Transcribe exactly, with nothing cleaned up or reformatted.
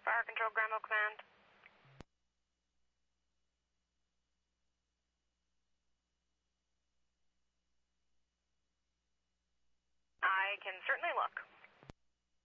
Fire Control, Gramo Command. I can certainly look.